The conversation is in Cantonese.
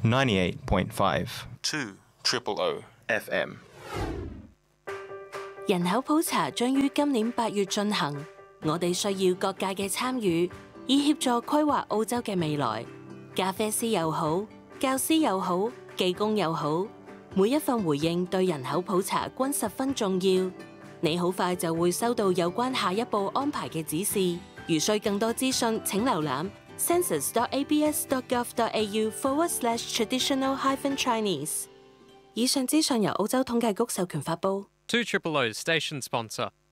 98.5 200 FM。 人口普查將於今年8月進行，我哋需要各界嘅參與，以協助規劃澳洲嘅未來。咖啡師又好，教師又好，技工又好，每一份回應對人口普查均十分重要。你好快就會收到有關下一步安排嘅指示。如需更多資訊，請瀏覽 census.abs.gov.au/traditional-Chinese。以上資訊由澳洲統計局授權發布。 200 station sponsor.